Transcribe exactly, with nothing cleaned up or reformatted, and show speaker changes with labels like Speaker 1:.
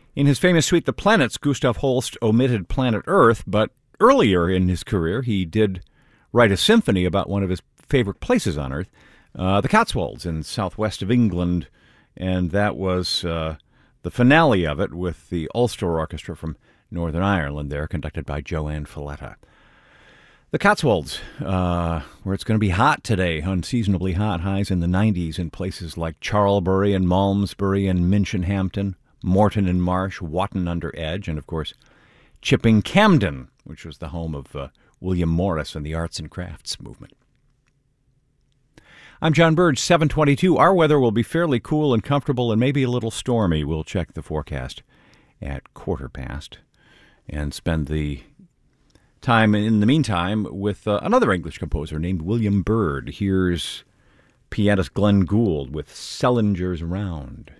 Speaker 1: In his famous suite, The Planets, Gustav Holst omitted planet Earth, but earlier in his career, he did write a symphony about one of his favorite places on Earth, uh, the Cotswolds in southwest of England, and that was uh, the finale of it with the Ulster Orchestra from Northern Ireland there, conducted by Joanne Falletta. The Cotswolds, uh, where it's going to be hot today, unseasonably hot, highs in the nineties in places like Charlbury and Malmesbury and Minchinhampton, Morton and Marsh, Watton-under-Edge, and, of course, Chipping Camden, which was the home of uh, William Morris and the arts and crafts movement. I'm John Burge, seven twenty-two. Our weather will be fairly cool and comfortable and maybe a little stormy. We'll check the forecast at quarter past and spend the time in the meantime with uh, another English composer named William Byrd. Here's pianist Glenn Gould with Sellinger's Round.